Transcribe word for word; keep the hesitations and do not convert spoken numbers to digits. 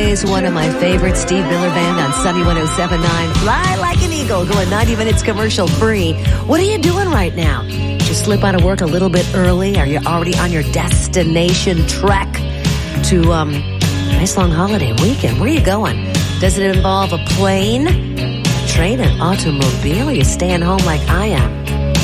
always one of my favorites, Steve Miller Band on Sunny one oh seven point nine. Fly like an eagle, going ninety minutes commercial free. What are you doing right now? Just slip out of work a little bit early? Are you already on your destination trek to um, a nice long holiday weekend? Where are you going? Does it involve a plane, a train, an automobile? Or are you staying home like I am?